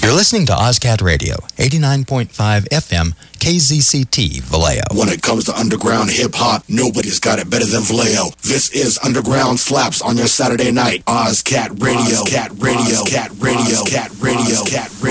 You're listening to OzCat Radio, 89.5 FM, KZCT, Vallejo. When it comes to underground hip-hop, nobody's got it better than Vallejo. This is Underground Slaps on your Saturday night. OzCat Radio, Cat Radio, Cat Radio, Cat Radio, Cat Radio.